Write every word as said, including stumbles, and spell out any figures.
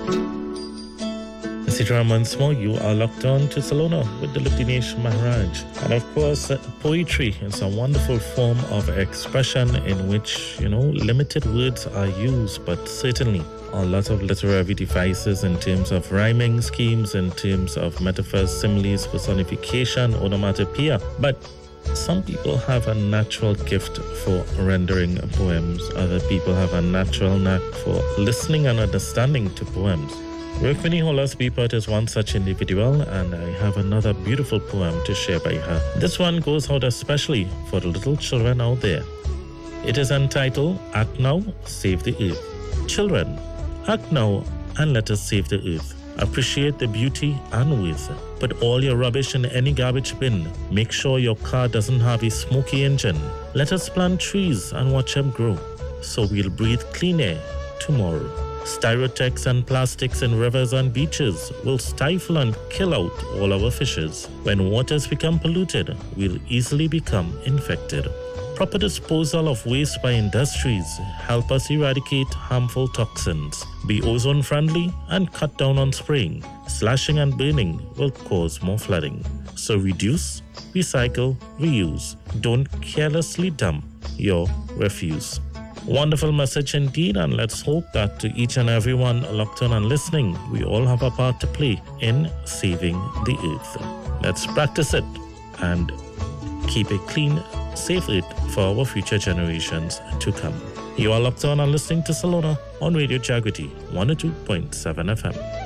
Sitaram once more, you are locked on to Salona with the Dinesh Maharaj. And of course, uh, poetry is a wonderful form of expression in which, you know, limited words are used, but certainly a lot of literary devices in terms of rhyming schemes, in terms of metaphors, similes, personification, onomatopoeia. But some people have a natural gift for rendering poems. Other people have a natural knack for listening and understanding to poems. Rukmini Holas Bipat is one such individual, and I have another beautiful poem to share by her. This one goes out especially for the little children out there. It is entitled, Act Now, Save the Earth. Children, act now and let us save the earth. Appreciate the beauty and worth. Put all your rubbish in any garbage bin. Make sure your car doesn't have a smoky engine. Let us plant trees and watch them grow, so we'll breathe clean air tomorrow. Styrotex and plastics in rivers and beaches will stifle and kill out all our fishes. When waters become polluted, we'll easily become infected. Proper disposal of waste by industries help us eradicate harmful toxins. Be ozone friendly and cut down on spraying. Slashing and burning will cause more flooding. So reduce, recycle, reuse. Don't carelessly dump your refuse. Wonderful message indeed, and let's hope that to each and everyone locked on and listening, we all have a part to play in saving the earth. Let's practice it and keep a clean, safe earth for our future generations to come. You are locked on and listening to Salona on Radio Jagriti one oh two point seven F M.